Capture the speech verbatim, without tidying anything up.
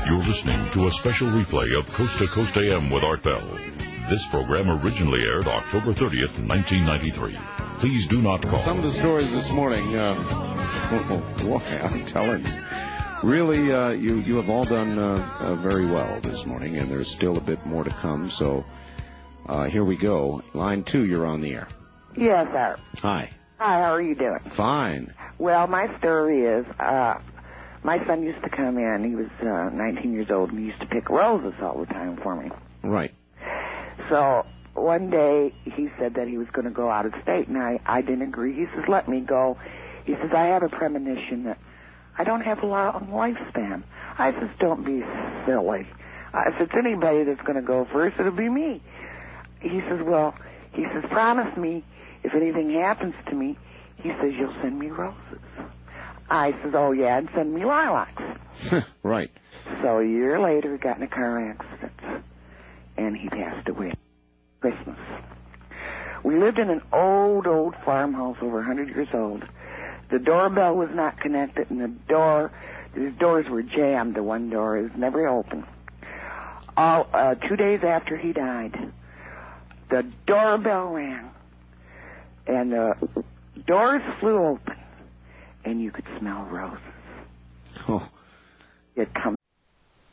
You're listening to a special replay of Coast to Coast A M with Art Bell. This program originally aired October thirtieth, nineteen ninety-three. Please do not call. Some of the stories this morning, uh, boy, I'm telling you. Really, uh, you, you have all done uh, uh, very well this morning, and there's still a bit more to come, so uh, here we go. Line two, you're on the air. Yes, sir. Hi. Hi, how are you doing? Fine. Well, my story is, uh, my son used to come in. He was uh, nineteen years old, and he used to pick roses all the time for me. Right. So one day he said that he was going to go out of state, and I, I didn't agree. He says, let me go. He says, I have a premonition that I don't have a long lifespan. I says, don't be silly. I said, it's anybody that's going to go first, it'll be me. He says, well, he says, promise me if anything happens to me, he says, you'll send me roses. I says, oh, yeah, and send me lilacs. Right. So a year later, he got in a car accident, and he passed away Christmas. We lived in an old, old farmhouse over one hundred years old. The doorbell was not connected, and the door, the doors were jammed. The one door is never open. All, uh, two days after he died, the doorbell rang, and the doors flew open, and you could smell roses. Oh. It come